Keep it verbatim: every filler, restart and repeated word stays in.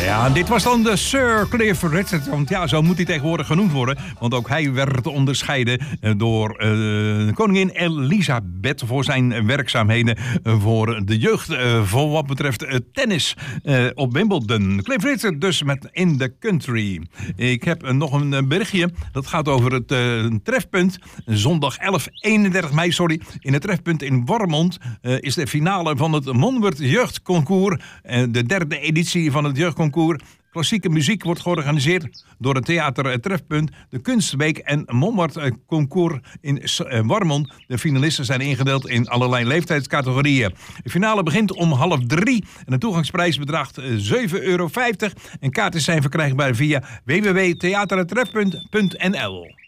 Ja, dit was dan de Sir Cliff Richard. Want ja, zo moet hij tegenwoordig genoemd worden. Want ook hij werd onderscheiden door uh, koningin Elisabeth voor zijn werkzaamheden voor de jeugd. Uh, voor wat betreft uh, tennis uh, op Wimbledon. Cliff Richard dus met In the Country. Ik heb uh, nog een berichtje. Dat gaat over het uh, trefpunt. Zondag elf, eenendertig mei, sorry. In het trefpunt in Warmond uh, is de finale van het Monwerd Jeugdconcours. Uh, de derde editie van het Jeugdconcours. Klassieke muziek wordt georganiseerd door het Theater Trefpunt, de Kunstweek en Monwerd Concours in Warmond. De finalisten zijn ingedeeld in allerlei leeftijdscategorieën. De finale begint om half drie en de toegangsprijs bedraagt zeven euro vijftig. En kaarten zijn verkrijgbaar via w w w punt theatertrefpunt punt n l.